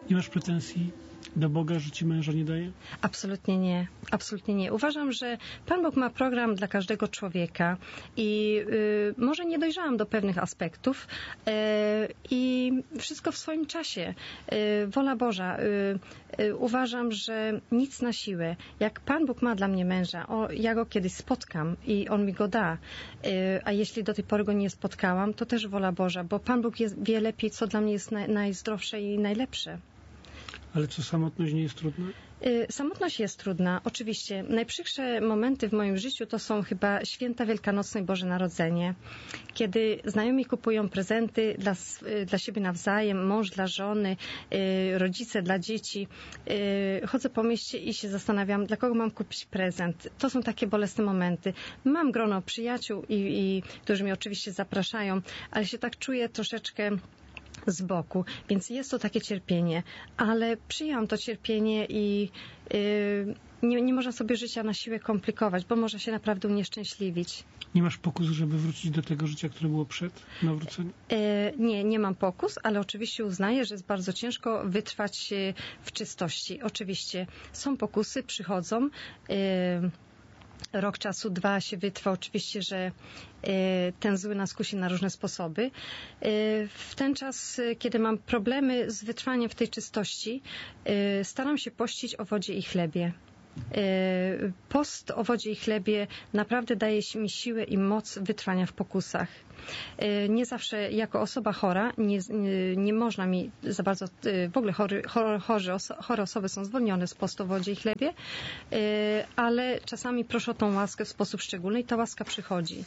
Nie masz pretensji do Boga, że ci męża nie daje? Absolutnie nie. Absolutnie nie. Uważam, że Pan Bóg ma program dla każdego człowieka i może nie dojrzałam do pewnych aspektów i wszystko w swoim czasie. Wola Boża. Uważam, że nic na siłę. Jak Pan Bóg ma dla mnie męża, ja go kiedyś spotkam i on mi go da. A jeśli do tej pory go nie spotkałam, to też wola Boża, bo Pan Bóg wie lepiej, co dla mnie jest najzdrowsze i najlepsze. Ale co, samotność nie jest trudna? Samotność jest trudna, oczywiście. Najprzykrzej momenty w moim życiu to są chyba święta wielkanocne i Boże Narodzenie, kiedy znajomi kupują prezenty dla siebie nawzajem, mąż dla żony, rodzice dla dzieci. Chodzę po mieście i się zastanawiam, dla kogo mam kupić prezent. To są takie bolesne momenty. Mam grono przyjaciół, którzy mnie oczywiście zapraszają, ale się tak czuję troszeczkę z boku, więc jest to takie cierpienie, ale przyjęłam to cierpienie i nie można sobie życia na siłę komplikować, bo można się naprawdę unieszczęśliwić. Nie masz pokusu, żeby wrócić do tego życia, które było przed nawróceniem? Nie mam pokus, ale oczywiście uznaję, że jest bardzo ciężko wytrwać w czystości. Oczywiście są pokusy, przychodzą. Rok czasu, 2 się wytrwa. Oczywiście, że ten zły nas kusi na różne sposoby. W ten czas, kiedy mam problemy z wytrwaniem w tej czystości, staram się pościć o wodzie i chlebie. Post o wodzie i chlebie naprawdę daje mi siłę i moc wytrwania w pokusach. Nie zawsze jako osoba chora nie można mi za bardzo, w ogóle chore osoby są zwolnione z postu o wodzie i chlebie, ale czasami proszę o tą łaskę w sposób szczególny i ta łaska przychodzi.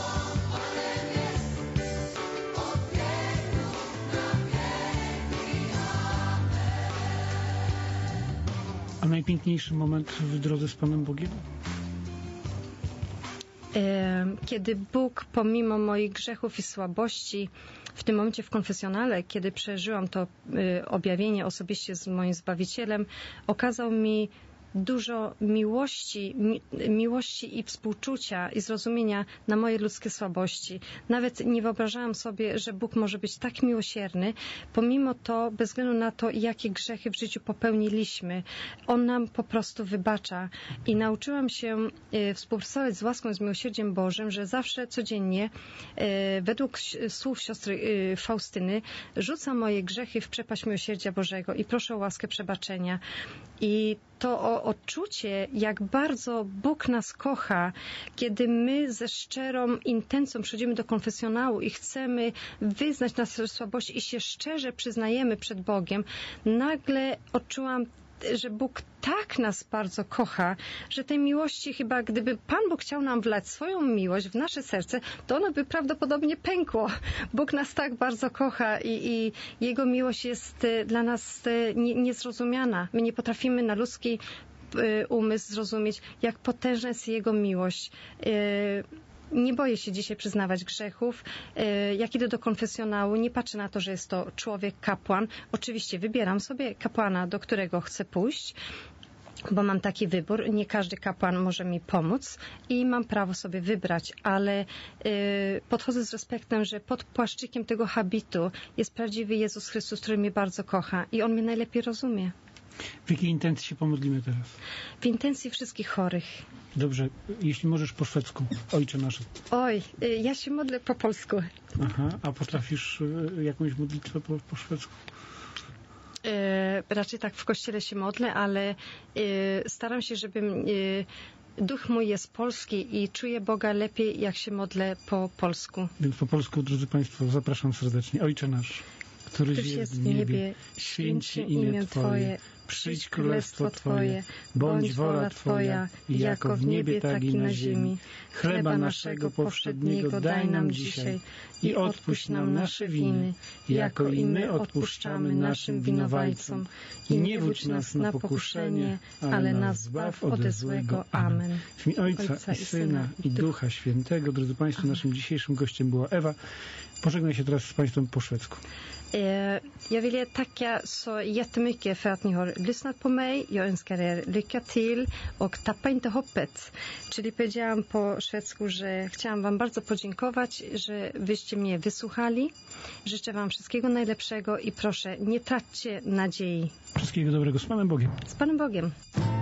A najpiękniejszy moment w drodze z Panem Bogiem? Kiedy Bóg pomimo moich grzechów i słabości, w tym momencie w konfesjonale, kiedy przeżyłam to objawienie osobiście z moim Zbawicielem, okazał mi dużo miłości i współczucia i zrozumienia na moje ludzkie słabości. Nawet nie wyobrażałam sobie, że Bóg może być tak miłosierny, pomimo to, bez względu na to, jakie grzechy w życiu popełniliśmy. On nam po prostu wybacza. I nauczyłam się współpracować z łaską, z miłosierdziem Bożym, że zawsze, codziennie, według słów siostry Faustyny, rzucam moje grzechy w przepaść miłosierdzia Bożego i proszę o łaskę przebaczenia. I to odczucie, jak bardzo Bóg nas kocha, kiedy my ze szczerą intencją przychodzimy do konfesjonału i chcemy wyznać nasze słabości i się szczerze przyznajemy przed Bogiem, nagle odczułam, że Bóg tak nas bardzo kocha, że tej miłości chyba, gdyby Pan Bóg chciał nam wlać swoją miłość w nasze serce, to ono by prawdopodobnie pękło. Bóg nas tak bardzo kocha i Jego miłość jest dla nas niezrozumiana. My nie potrafimy na ludzki umysł zrozumieć, jak potężna jest Jego miłość. Nie boję się dzisiaj przyznawać grzechów. Jak idę do konfesjonału, nie patrzę na to, że jest to człowiek, kapłan. Oczywiście wybieram sobie kapłana, do którego chcę pójść, bo mam taki wybór. Nie każdy kapłan może mi pomóc i mam prawo sobie wybrać, ale podchodzę z respektem, że pod płaszczykiem tego habitu jest prawdziwy Jezus Chrystus, który mnie bardzo kocha i On mnie najlepiej rozumie. W jakiej intencji się pomodlimy teraz? W intencji wszystkich chorych. Dobrze, jeśli możesz po szwedzku. Ojcze nasz. Oj, ja się modlę po polsku. Aha, a potrafisz jakąś modlitwę po szwedzku? Raczej tak w kościele się modlę, ale staram się, żebym... Duch mój jest polski i czuję Boga lepiej, jak się modlę po polsku. Więc po polsku, drodzy Państwo, zapraszam serdecznie. Ojcze nasz, któryś jest w niebie, święć się imię Twoje, przyjdź królestwo Twoje, bądź wola Twoja, jako w niebie, tak i na ziemi. Chleba naszego powszedniego daj nam dzisiaj i odpuść nam nasze winy, jako i my odpuszczamy naszym winowajcom. I nie wódź nas na pokuszenie, ale nas zbaw ode złego. Amen. W imię Ojca i Syna i Ducha Świętego. Drodzy Państwo, naszym dzisiejszym gościem była Ewa. Pożegnaj się teraz z Państwem po szwedzku. Jag vill tacka så jättemycket för att ni har lyssnat på mig. Jag önskar er lycka till och tappa inte hoppet. Czyli powiedziałam po szwedzku, że chciałam wam bardzo podziękować, że wyście mnie wysłuchali. Życzę wam wszystkiego najlepszego i proszę, nie traćcie nadziei. Wszystkiego dobrego. Z Panem Bogiem. Z Panem Bogiem.